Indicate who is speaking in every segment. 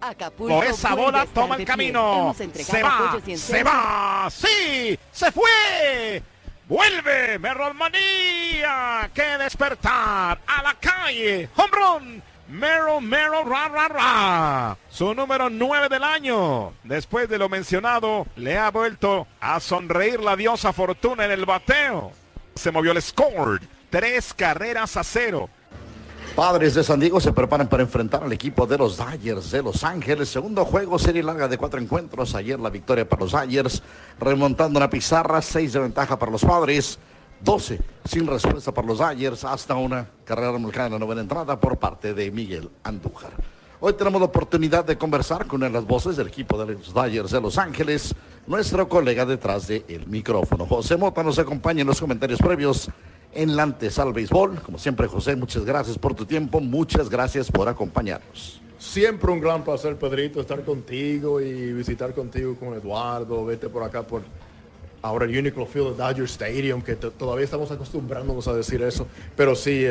Speaker 1: Acapulco,
Speaker 2: por esa bola toma el camino. Se va, sí, se fue. Vuelve Merrill Manía. ¡Qué despertar! A la calle. Home run. Merrill, ra. Su número 9 del año. Después de lo mencionado, le ha vuelto a sonreír la diosa Fortuna en el bateo. Se movió el score. 3-0.
Speaker 3: Padres de San Diego se preparan para enfrentar al equipo de los Dodgers de Los Ángeles. Segundo juego, serie larga de 4 encuentros. Ayer la victoria para los Dodgers, remontando una pizarra, 6 de ventaja para los Padres, 12 sin respuesta para los Dodgers, hasta una carrera remolcada en la novena entrada por parte de Miguel Andújar. Hoy tenemos la oportunidad de conversar con una de las voces del equipo de los Dodgers de Los Ángeles, nuestro colega detrás del micrófono. José Mota nos acompaña en los comentarios previos en la antesala al béisbol. Como siempre, José, muchas gracias por tu tiempo, muchas gracias por acompañarnos.
Speaker 4: Siempre un gran placer, Pedrito, estar contigo y visitar contigo con Eduardo, vete por acá por ahora el Uniqlo Field de Dodger Stadium, que todavía estamos acostumbrándonos a decir eso, pero sí,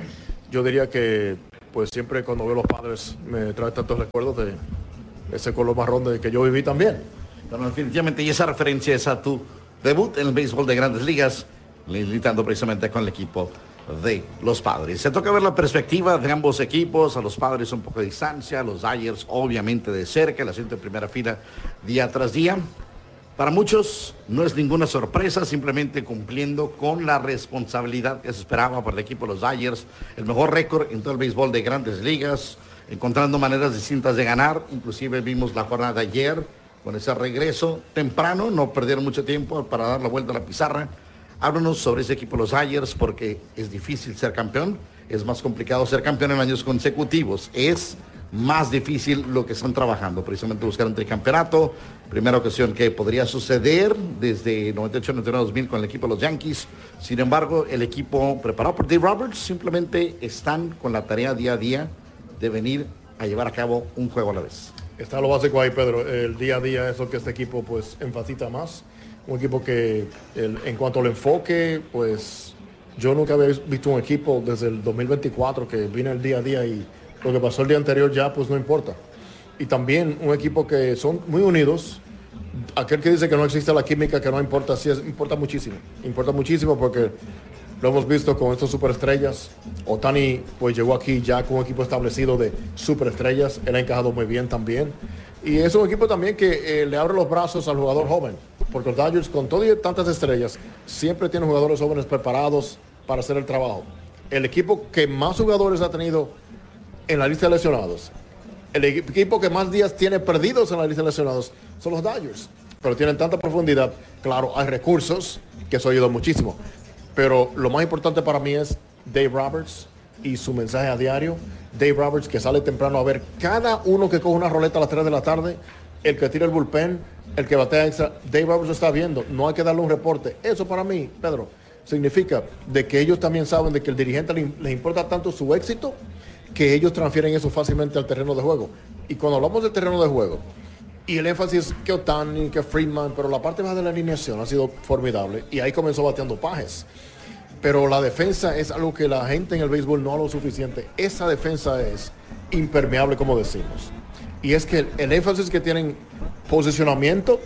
Speaker 4: yo diría que pues siempre cuando veo los Padres me trae tantos recuerdos de ese color marrón de que yo viví también.
Speaker 3: Pero definitivamente, y esa referencia es a tu debut en el béisbol de Grandes Ligas, militando precisamente con el equipo de los Padres. Se toca ver la perspectiva de ambos equipos, a los Padres un poco de distancia, a los Dodgers obviamente de cerca, el asiento en primera fila día tras día. Para muchos no es ninguna sorpresa, simplemente cumpliendo con la responsabilidad que se esperaba por el equipo de los Dodgers, el mejor récord en todo el béisbol de Grandes Ligas, encontrando maneras distintas de ganar. Inclusive vimos la jornada de ayer con ese regreso temprano, no perdieron mucho tiempo para dar la vuelta a la pizarra. Háblanos sobre ese equipo de los Dodgers, porque es difícil ser campeón, es más complicado ser campeón en años consecutivos, es más difícil lo que están trabajando, precisamente buscar un tricampeonato, primera ocasión que podría suceder desde 98, 99, 2000 con el equipo de los Yankees. Sin embargo, el equipo preparado por Dave Roberts simplemente están con la tarea día a día de venir a llevar a cabo un juego a la vez.
Speaker 4: Está lo básico ahí, Pedro, el día a día es lo que este equipo pues enfatiza más. Un equipo que en cuanto al enfoque, pues yo nunca había visto un equipo desde el 2024 que viene el día a día y lo que pasó el día anterior ya pues no importa. Y también un equipo que son muy unidos. Aquel que dice que no existe la química, que no importa, sí importa muchísimo porque lo hemos visto con estos superestrellas. Ohtani pues llegó aquí ya con un equipo establecido de superestrellas, él ha encajado muy bien también. Y es un equipo también que le abre los brazos al jugador joven, porque los Dodgers, con todo y tantas estrellas, siempre tienen jugadores jóvenes preparados para hacer el trabajo. El equipo que más jugadores ha tenido en la lista de lesionados, el equipo que más días tiene perdidos en la lista de lesionados, son los Dodgers. Pero tienen tanta profundidad, claro, hay recursos, que eso ayuda muchísimo. Pero lo más importante para mí es Dave Roberts y su mensaje a diario. Dave Roberts, que sale temprano a ver cada uno que coge una roleta a las 3 de la tarde, el que tira el bullpen, el que batea extra. Dave Roberts lo está viendo, no hay que darle un reporte. Eso para mí, Pedro, significa de que ellos también saben de que el dirigente les importa tanto su éxito que ellos transfieren eso fácilmente al terreno de juego. Y cuando hablamos del terreno de juego, y el énfasis que Ohtani, que Freeman, pero la parte baja de la alineación ha sido formidable, y ahí comenzó bateando Pajes. Pero la defensa es algo que la gente en el béisbol no habla lo suficiente. Esa defensa es impermeable, como decimos. Y es que el énfasis que tienen posicionamiento,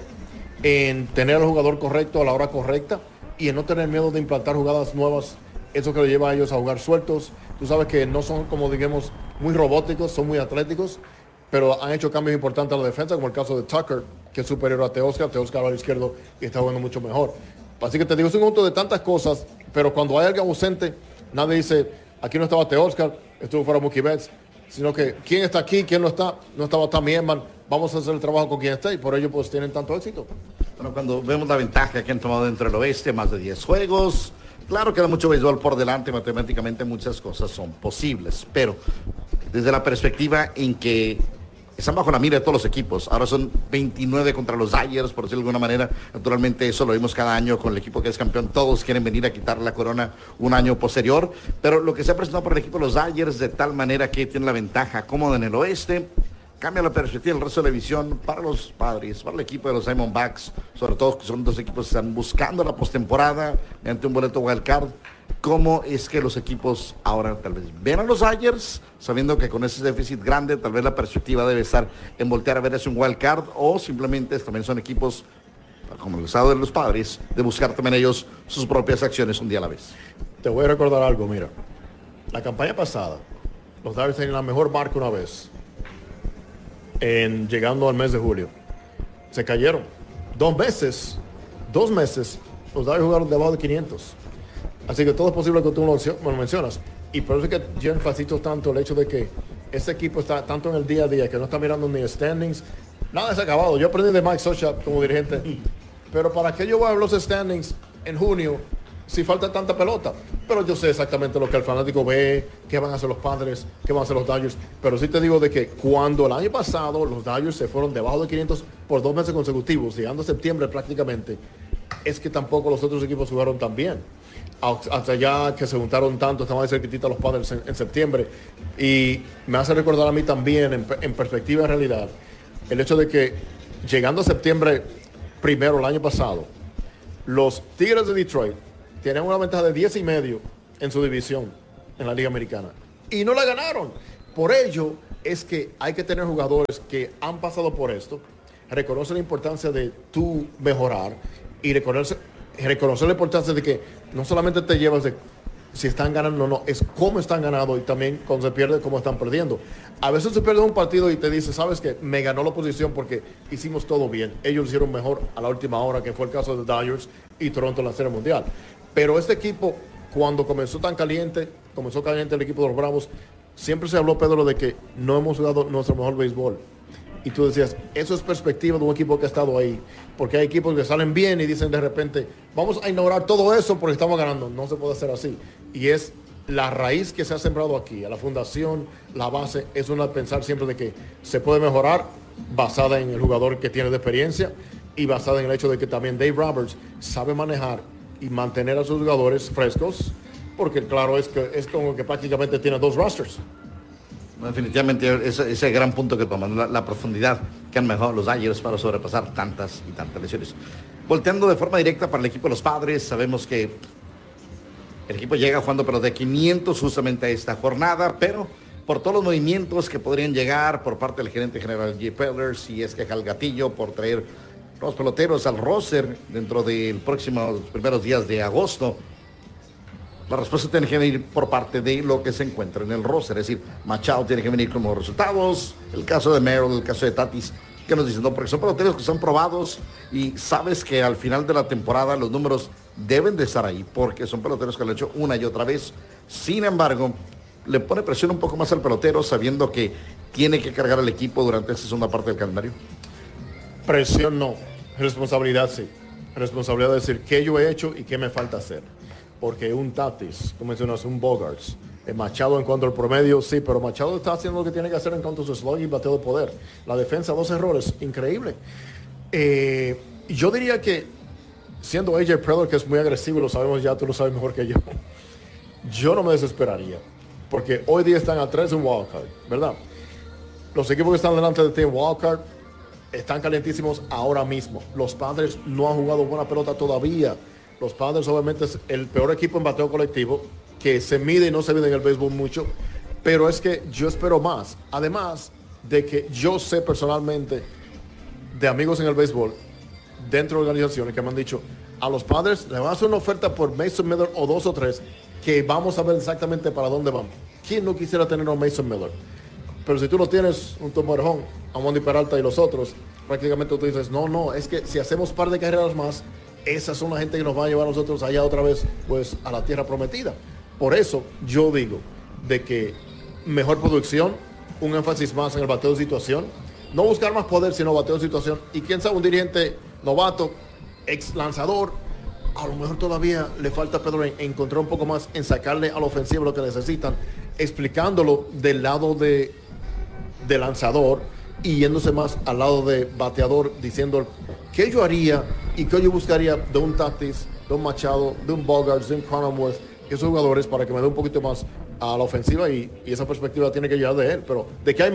Speaker 4: en tener al jugador correcto a la hora correcta y en no tener miedo de implantar jugadas nuevas, eso que lo lleva a ellos a jugar sueltos. Tú sabes que no son, como digamos, muy robóticos, son muy atléticos, pero han hecho cambios importantes a la defensa, como el caso de Tucker, que es superior a Teoscar va al izquierdo y está jugando mucho mejor. Así que te digo, es un conjunto de tantas cosas, pero cuando hay alguien ausente, nadie dice, aquí no estaba Teoscar, estuvo fuera Mookie Betts, sino que quién está aquí, quién no está, no estaba Tommy Edman, vamos a hacer el trabajo con quien esté, y por ello pues tienen tanto éxito.
Speaker 3: Bueno, cuando vemos la ventaja que han tomado dentro del oeste, más de 10 juegos, claro, queda mucho béisbol por delante, matemáticamente muchas cosas son posibles, pero desde la perspectiva en que están bajo la mira de todos los equipos, ahora son 29 contra los Dodgers, por decirlo de alguna manera, naturalmente eso lo vimos cada año con el equipo que es campeón, todos quieren venir a quitar la corona un año posterior, pero lo que se ha presentado por el equipo de los Dodgers de tal manera que tiene la ventaja cómoda en el oeste, cambia la perspectiva del resto de la división para los Padres, para el equipo de los Diamondbacks, sobre todo que son dos equipos que están buscando la postemporada mediante un boleto wild card. ¿Cómo es que los equipos ahora tal vez ven a los Dodgers, sabiendo que con ese déficit grande tal vez la perspectiva debe estar en voltear a ver ese un wild card, o simplemente también son equipos como el estado de los Padres, de buscar también ellos sus propias acciones un día a la vez?
Speaker 4: Te voy a recordar algo, mira. La campaña pasada, los Dodgers tenían la mejor marca una vez, llegando al mes de julio. Se cayeron. 2 meses, los Dodgers jugaron debajo de 500. Así que todo es posible que tú lo mencionas. Y por eso es que yo enfatizo tanto el hecho de que este equipo está tanto en el día a día, que no está mirando ni standings. Nada es acabado. Yo aprendí de Mike Scioscia como dirigente. Pero ¿para qué yo voy a ver los standings en junio si falta tanta pelota? Pero yo sé exactamente lo que el fanático ve, qué van a hacer los Padres, qué van a hacer los Dodgers. Pero sí te digo de que cuando el año pasado los Dodgers se fueron debajo de 500 por 2 meses consecutivos, llegando a septiembre prácticamente, es que tampoco los otros equipos jugaron tan bien. Hasta ya que se juntaron tanto, estaban de cerquitita los Padres en septiembre. Y me hace recordar a mí también, en perspectiva en realidad, el hecho de que llegando a septiembre primero el año pasado, los Tigres de Detroit tienen una ventaja de 10.5 en su división en la Liga Americana. Y no la ganaron. Por ello es que hay que tener jugadores que han pasado por esto, reconocen la importancia de tú mejorar y reconocer la importancia de que no solamente te llevas de si están ganando o no, es cómo están ganando, y también cuando se pierde, cómo están perdiendo. A veces se pierde un partido y te dice, sabes que me ganó la oposición porque hicimos todo bien. Ellos lo hicieron mejor a la última hora, que fue el caso de Dodgers y Toronto en la Serie Mundial. Pero este equipo, cuando comenzó caliente el equipo de los Bravos, siempre se habló, Pedro, de que no hemos jugado nuestro mejor béisbol. Y tú decías, eso es perspectiva de un equipo que ha estado ahí. Porque hay equipos que salen bien y dicen de repente, vamos a ignorar todo eso porque estamos ganando. No se puede hacer así. Y es la raíz que se ha sembrado aquí, a la fundación, la base, es una de pensar siempre de que se puede mejorar, basada en el jugador que tiene de experiencia y basada en el hecho de que también Dave Roberts sabe manejar y mantener a sus jugadores frescos, porque claro es que es como que prácticamente tiene 2 rosters.
Speaker 3: Definitivamente ese gran punto que toman, la profundidad que han mejorado los Dodgers para sobrepasar tantas y tantas lesiones. Volteando de forma directa para el equipo de los Padres, sabemos que el equipo llega jugando pero de 500 justamente a esta jornada, pero por todos los movimientos que podrían llegar por parte del gerente general Jay Preller, si es que deja el gatillo por traer los peloteros al roster dentro de los primeros días de agosto, la respuesta tiene que venir por parte de lo que se encuentra en el roster. Es decir, Machado tiene que venir con los resultados. El caso de Merrill, el caso de Tatis, que nos dicen, no, porque son peloteros que son probados y sabes que al final de la temporada los números deben de estar ahí, porque son peloteros que lo han hecho una y otra vez. Sin embargo, le pone presión un poco más al pelotero sabiendo que tiene que cargar el equipo durante esa segunda parte del calendario.
Speaker 4: Presión no, responsabilidad sí. Responsabilidad de decir qué yo he hecho y qué me falta hacer. Porque un Tatis, como mencionas, un Bogaerts, Machado en cuanto al promedio, sí, pero Machado está haciendo lo que tiene que hacer en cuanto a su slug y bateo de poder. La defensa, 2 errores, increíble. Yo diría que, siendo AJ Preller, que es muy agresivo, lo sabemos ya, tú lo sabes mejor que yo no me desesperaría. Porque hoy día están a 3 en wildcard, ¿verdad? Los equipos que están delante de ti en wildcard están calientísimos ahora mismo. Los Padres no han jugado buena pelota todavía. Los Padres obviamente es el peor equipo en bateo colectivo, que se mide y no se mide en el béisbol mucho, pero es que yo espero más. Además de que yo sé personalmente de amigos en el béisbol, dentro de organizaciones que me han dicho, a los Padres le van a hacer una oferta por Mason Miller o 2 o 3, que vamos a ver exactamente para dónde van. ¿Quién no quisiera tener a Mason Miller? Pero si tú no tienes un Tom Orejón, a Monty Peralta y los otros, prácticamente tú dices, no, es que si hacemos par de carreras más, esas son la gente que nos va a llevar a nosotros allá otra vez, pues a la tierra prometida. Por eso yo digo de que mejor producción, un énfasis más en el bateo de situación, no buscar más poder, sino bateo de situación. Y quién sabe, un dirigente novato, ex lanzador, a lo mejor todavía le falta a Pedro en encontrar un poco más en sacarle a la ofensiva lo que necesitan, explicándolo del lado de lanzador y yéndose más al lado de bateador, diciendo qué yo haría y qué yo buscaría de un Tatis, de un Machado, de un Bogaerts, de un Cronenworth, esos jugadores, para que me dé un poquito más a la ofensiva, y esa perspectiva tiene que llegar de él. Pero ¿de qué hay más?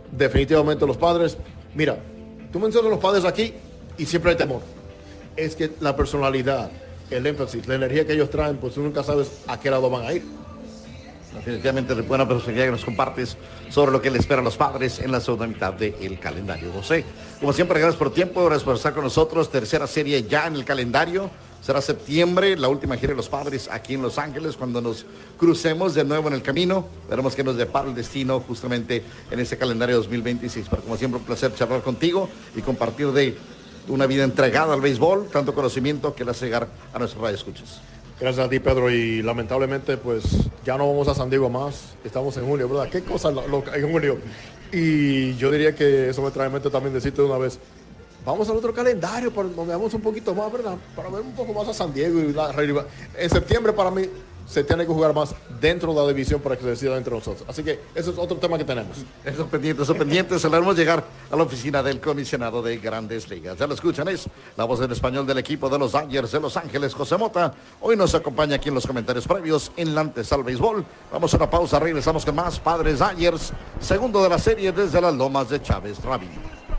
Speaker 4: definitivamente los Padres, mira, tú mencionas los Padres aquí y siempre hay temor. Es que la personalidad, el énfasis, la energía que ellos traen, pues tú nunca sabes a qué lado van a ir.
Speaker 3: Definitivamente de buena perspectiva que nos compartes sobre lo que le espera a los Padres en la segunda mitad del calendario. José, como siempre, gracias por el tiempo, gracias por estar con nosotros. Tercera serie ya en el calendario. Será septiembre, la última gira de los Padres aquí en Los Ángeles, cuando nos crucemos de nuevo en el camino. Veremos qué nos depara el destino justamente en ese calendario 2026. Pero como siempre, un placer charlar contigo y compartir de una vida entregada al béisbol, tanto conocimiento que le hace llegar a nuestros radioescuchas.
Speaker 4: Gracias a ti, Pedro, y lamentablemente pues ya no vamos a San Diego más, estamos en junio, ¿verdad? ¿Qué cosa en junio? Y yo diría que eso me trae en mente también decirte de una vez, vamos al otro calendario, nos veamos un poquito más, ¿verdad? Para ver un poco más a San Diego. En septiembre para mí se tiene que jugar más dentro de la división para que se decida entre nosotros. Así que ese es otro tema que tenemos.
Speaker 3: Esos pendientes, se lo haremos llegar a la oficina del comisionado de Grandes Ligas. Ya lo escuchan, es la voz en español del equipo de los Dodgers de Los Ángeles, José Mota. Hoy nos acompaña aquí en los comentarios previos en la antesala al béisbol. Vamos a una pausa, regresamos con más Padres Dodgers, segundo de la serie desde las Lomas de Chávez Ravine.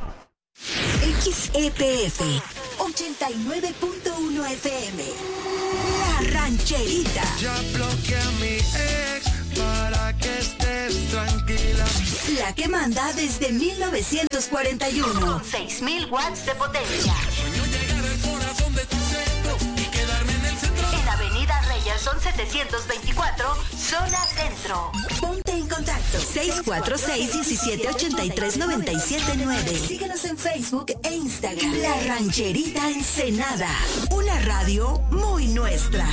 Speaker 1: XEPF 89.1 FM La Rancherita.
Speaker 5: Ya bloqueé a mi ex para que estés tranquila.
Speaker 1: La que manda desde 1941 con 6,000 watts de potencia.
Speaker 5: Sueño llegar al corazón de tu centro y quedarme en el centro.
Speaker 1: En Avenida Reyerson 724, zona centro. Ponte en contacto 646-1783-979. Síguenos en Facebook e Instagram. La Rancherita Ensenada, una radio muy nuestra.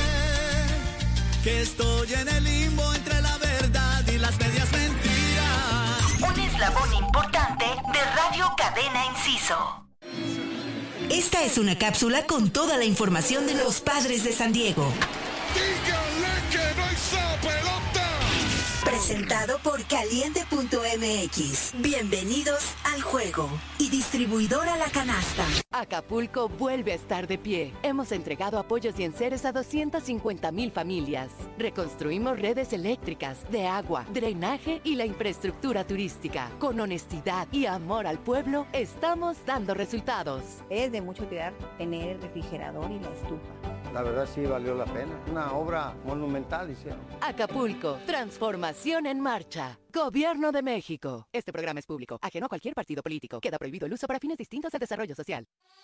Speaker 5: Que estoy en el limbo entre la verdad y las medias mentiras.
Speaker 1: Un eslabón importante de Radio Cadena Inciso. Esta es una cápsula con toda la información de los Padres de San Diego.
Speaker 5: Díganle que no hizo pelota.
Speaker 1: Presentado por Caliente.mx. Bienvenidos al juego. Y distribuidora La Canasta.
Speaker 6: Acapulco vuelve a estar de pie. Hemos entregado apoyos y enseres a 250,000 familias. Reconstruimos redes eléctricas, de agua, drenaje y la infraestructura turística. Con honestidad y amor al pueblo, estamos dando resultados.
Speaker 7: Es de mucho cuidar tener el refrigerador y la estufa.
Speaker 8: La verdad sí valió la pena. Una obra monumental hicieron.
Speaker 6: Acapulco, transformación en marcha. Gobierno de México. Este programa es público, ajeno a cualquier partido político. Queda prohibido el uso para fines distintos al desarrollo social.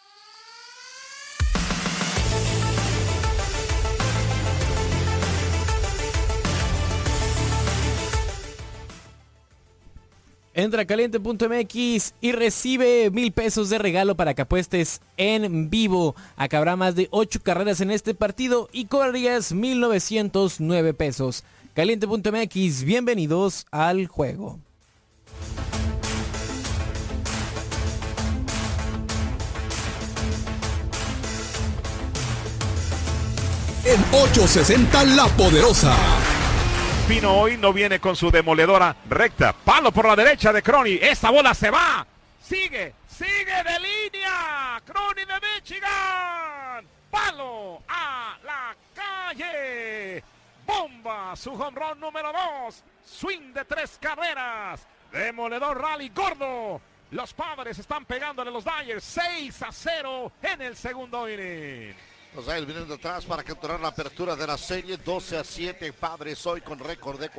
Speaker 9: Entra a caliente.mx y recibe 1,000 pesos de regalo para que apuestes en vivo. Acá habrá más de 8 carreras en este partido y cobrarías 1,909 pesos. Caliente.mx, bienvenidos al juego.
Speaker 10: En 860 La Poderosa.
Speaker 2: Pino hoy no viene con su demoledora recta. Palo por la derecha de Crony. Esta bola se va. Sigue de línea. Crony de Michigan. Palo a la calle. Bomba su home run número 2. Swing de 3 carreras. Demoledor rally gordo. Los Padres están pegándole a los Dodgers 6-0 en el segundo inning.
Speaker 3: Los Dodgers vienen de atrás para capturar la apertura de la serie. 12-7 Padres hoy con récord de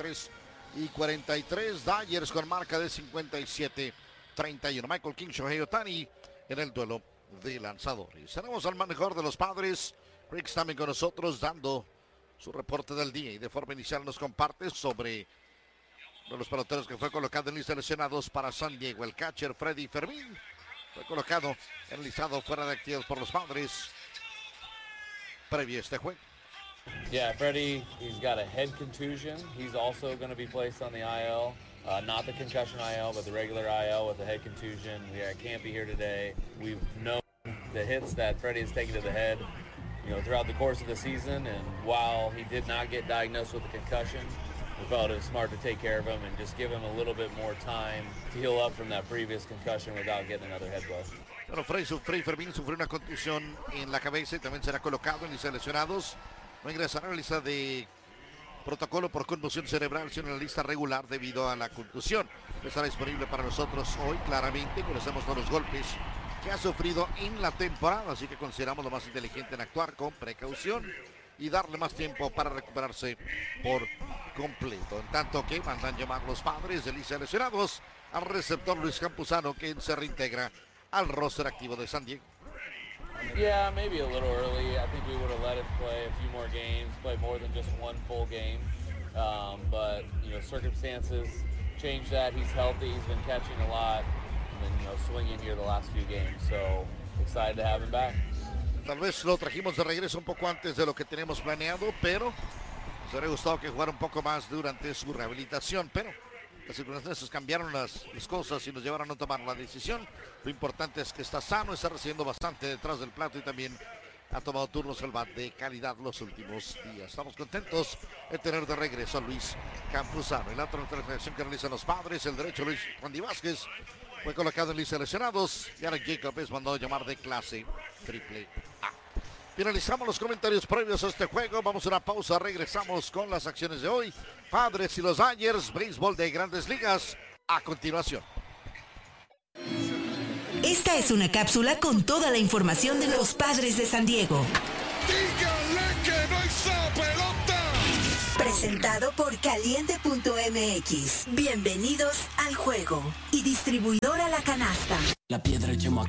Speaker 3: 43-43. Dodgers con marca de 57-31. Michael King, Shohei Ohtani en el duelo de lanzadores. Tenemos al mejor de los Padres. Rick también con nosotros dando su reporte del día. Y de forma inicial nos comparte sobre uno de los peloteros que fue colocado en lista de lesionados para San Diego. El catcher Freddy Fermín fue colocado en listado fuera de actividad por los Padres previo a este juego.
Speaker 11: Yeah, Freddie, he's got a head contusion. He's also going to be placed on the IL. Not the concussion IL, but the regular IL with the head contusion. Yeah, can't be here today. We've known the hits that Freddie has taken to the head, throughout the course of the season. And while he did not get diagnosed with a concussion, we felt it was smart to take care of him and just give him a little bit more time to heal up from that previous concussion without getting another head blow.
Speaker 3: Bueno, Freddy Fermín sufrió una contusión en la cabeza y también será colocado en lista de lesionados. No ingresará en la lista de protocolo por conmoción cerebral, sino en la lista regular debido a la contusión. Estará disponible para nosotros hoy, claramente. Conocemos todos los golpes que ha sufrido en la temporada, así que consideramos lo más inteligente en actuar con precaución y darle más tiempo para recuperarse por completo. En tanto que mandan llamar los padres de Lisa lesionados al receptor Luis Campuzano, quien se reintegra al roster activo de San Diego.
Speaker 11: Yeah, maybe a little early. I think we would have let him play a few more games, play more than just one full game. But, circumstances change that. He's healthy. He's been catching a lot and, swinging here the last few games. So, excited to have him back.
Speaker 3: Tal vez lo trajimos de regreso un poco antes de lo que teníamos planeado, pero nos hubiera gustado que jugara un poco más durante su rehabilitación, pero las circunstancias cambiaron las cosas y nos llevaron a tomar la decisión. Lo importante es que está sano, está recibiendo bastante detrás del plato y también ha tomado turnos el bat de calidad los últimos días. Estamos contentos de tener de regreso a Luis Campuzano. En la otra transacción que realizan los padres, el derecho Luis Randy Vázquez fue colocado en lista de lesionados y Aaron Jacob es mandado a llamar de clase AAA. Finalizamos los comentarios previos a este juego. Vamos a una pausa, regresamos con las acciones de hoy. Padres y los Dodgers, béisbol de Grandes Ligas, a continuación.
Speaker 1: Esta es una cápsula con toda la información de los Padres de San Diego.
Speaker 5: ¡Díganle que no hizo pelota!
Speaker 1: Presentado por Caliente.mx. Bienvenidos al juego. Y distribuidora La Canasta.
Speaker 12: La piedra, el chemo